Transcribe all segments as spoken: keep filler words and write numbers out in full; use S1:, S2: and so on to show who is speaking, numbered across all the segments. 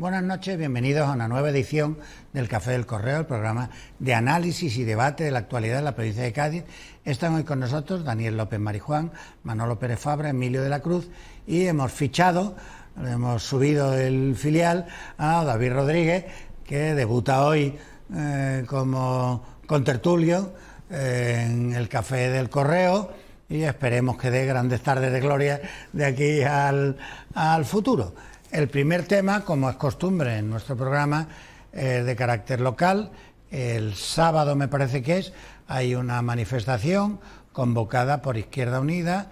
S1: Buenas noches, bienvenidos a una nueva edición del Café del Correo, el programa de análisis y debate de la actualidad de la provincia de Cádiz. Están hoy con nosotros Daniel López Marijuán, Manolo Pérez Fabra, Emilio de la Cruz, y hemos fichado, hemos subido el filial a David Rodríguez, que debuta hoy eh, como contertulio eh, en el Café del Correo, y esperemos que dé grandes tardes de gloria de aquí al, al futuro. El primer tema, como es costumbre en nuestro programa, es de carácter local. El sábado, me parece que es, hay una manifestación convocada por Izquierda Unida,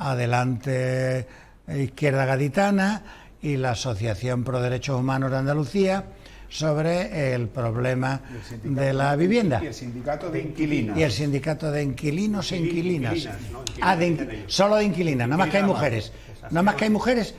S1: Adelante Izquierda Gaditana y la Asociación Pro Derechos Humanos de Andalucía sobre el problema de la vivienda.
S2: Y el sindicato de inquilinos.
S1: Y el sindicato de inquilinos e inquilinas.
S3: inquilinas, ¿no? Inquilinas
S1: Ah, de inqui- solo de inquilinas, no más que hay mujeres. No más que hay mujeres.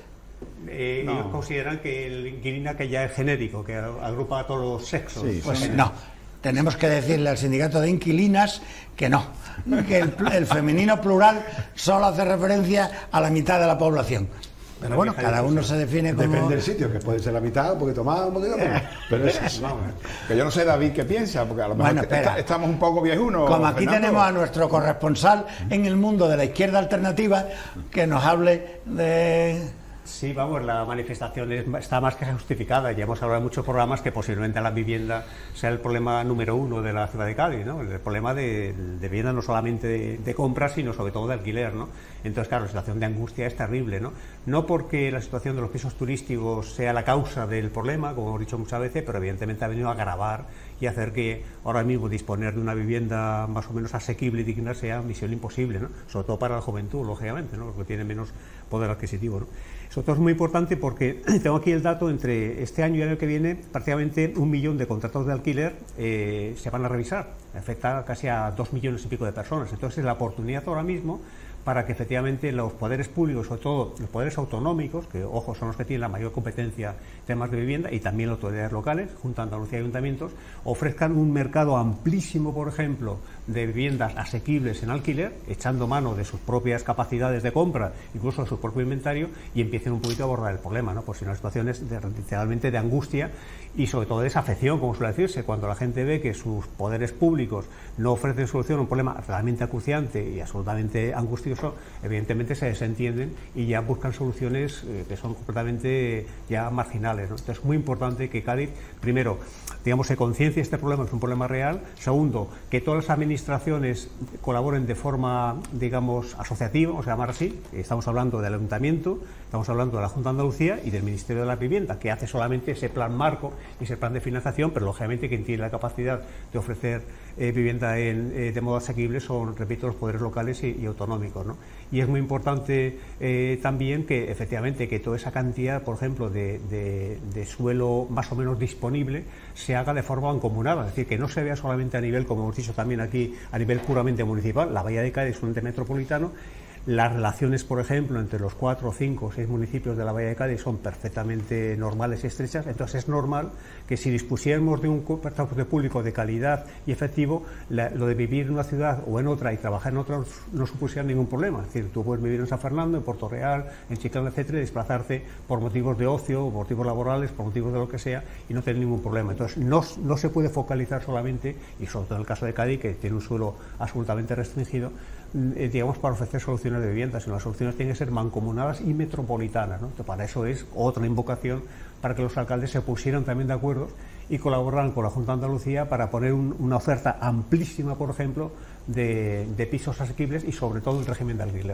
S3: Eh,
S2: No.
S3: Ellos consideran que el inquilina que ya es genérico, que agrupa a todos los sexos.
S2: Sí,
S1: Pues
S2: son-
S1: no, tenemos que decirle al sindicato de inquilinas que no, que el, el femenino plural solo hace referencia a la mitad de la población. Pero bueno, cada uno se define como...
S4: Depende del sitio, que puede ser la mitad, un poquito más, un poquito menos. Pero es, vamos, que yo no sé, David, qué piensa, porque a lo mejor
S1: Bueno,
S4: que-
S1: espera.
S4: estamos un poco viejunos.
S1: Como aquí
S4: Fernando.
S1: tenemos a nuestro corresponsal en el mundo de la izquierda alternativa, que nos hable de...
S3: Sí, vamos, la manifestación es- está más que justificada. Ya hemos hablado en muchos programas que posiblemente la vivienda sea el problema número uno de la ciudad de Cádiz, ¿no? El problema de, de vivienda no solamente de, de compra, sino sobre todo de alquiler, ¿no? Entonces, claro, la situación de angustia es terrible, ¿no? No porque la situación de los pisos turísticos sea la causa del problema, como hemos dicho muchas veces, pero evidentemente ha venido a agravar y hacer que ahora mismo disponer de una vivienda más o menos asequible y digna sea misión imposible, ¿no? Sobre todo para la juventud, lógicamente, ¿no? Porque tiene menos poder adquisitivo, ¿no? Eso todo es muy importante porque tengo aquí el dato, entre este año y el año que viene, prácticamente un millón de contratos de alquiler eh, se van a revisar. Afecta casi a dos millones y pico de personas. Entonces, es la oportunidad ahora mismo para que efectivamente los poderes públicos, sobre todo los poderes autonómicos, que ojo son los que tienen la mayor competencia en temas de vivienda, y también las autoridades locales, junto a Andalucía y ayuntamientos, ofrezcan un mercado amplísimo, por ejemplo, de viviendas asequibles en alquiler, echando mano de sus propias capacidades de compra, incluso de su propio inventario, y empiecen un poquito a abordar el problema, ¿no? Pues si no, situaciones de, realmente de angustia y sobre todo de desafección, como suele decirse, cuando la gente ve que sus poderes públicos no ofrecen solución a un problema realmente acuciante y absolutamente angustioso, evidentemente se desentienden y ya buscan soluciones eh, que son completamente ya marginales, ¿no? Entonces es muy importante que Cádiz, primero, digamos, se conciencie este problema, es un problema real. Segundo, que todas las administraciones colaboren de forma, digamos, asociativa, vamos a llamar así. Estamos hablando del Ayuntamiento, estamos hablando de la Junta de Andalucía y del Ministerio de la Vivienda, que hace solamente ese plan marco y ese plan de financiación, pero lógicamente quien tiene la capacidad de ofrecer eh, vivienda en, eh, de modo asequible son, repito, los poderes locales y, y autonómicos, ¿no? Y es muy importante eh, también que efectivamente que toda esa cantidad, por ejemplo, de, de, de suelo más o menos disponible se haga de forma mancomunada, es decir, que no se vea solamente a nivel, como hemos dicho también aquí, a nivel puramente municipal. La Bahía de Cádiz es un ente metropolitano. Las relaciones, por ejemplo, entre los cuatro, cinco o seis municipios de la Bahía de Cádiz son perfectamente normales y estrechas. Entonces es normal que si dispusiéramos de un transporte público de calidad y efectivo, la, lo de vivir en una ciudad o en otra y trabajar en otra no supusiera ningún problema. Es decir, tú puedes vivir en San Fernando, en Puerto Real, en Chiclana, etcétera, y desplazarte por motivos de ocio, por motivos laborales, por motivos de lo que sea, y no tener ningún problema. Entonces no, no se puede focalizar solamente, y sobre todo en el caso de Cádiz, que tiene un suelo absolutamente restringido, eh, digamos, para ofrecer soluciones de vivienda, sino las soluciones tienen que ser mancomunadas y metropolitanas, ¿no? Entonces, para eso es otra invocación para que los alcaldes se pusieran también de acuerdo y colaboraran con la Junta de Andalucía para poner un, una oferta amplísima, por ejemplo, de, de pisos asequibles y sobre todo el régimen de alquiler.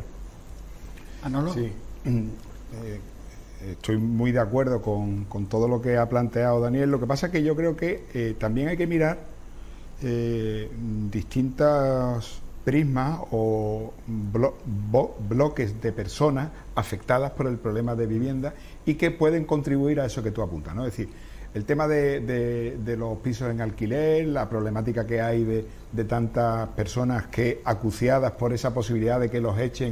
S1: Manolo.
S4: Sí. Eh, estoy muy de acuerdo con, con todo lo que ha planteado Daniel. Lo que pasa es que yo creo que eh, también hay que mirar eh, distintas prismas o blo bo bloques de personas afectadas por el problema de vivienda y que pueden contribuir a eso que tú apuntas, ¿no? Es decir, el tema de, de, de los pisos en alquiler, la problemática que hay de, de tantas personas que, acuciadas por esa posibilidad de que los echen